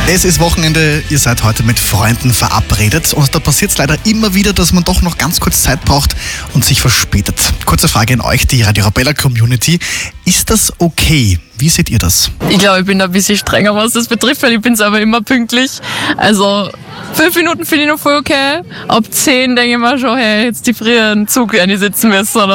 Es ist Wochenende, ihr seid heute mit Freunden verabredet und da passiert es leider immer wieder, dass man doch noch ganz kurz Zeit braucht und sich verspätet. Kurze Frage an euch, die Radio Arabella Community. Ist das okay? Wie seht ihr das? Ich glaube, ich bin da ein bisschen strenger, was das betrifft, weil ich bin selber immer pünktlich. Also 5 Minuten finde ich noch voll okay. Ab 10 denke ich mir schon, hey, jetzt die früheren Zug sitzen müssen oder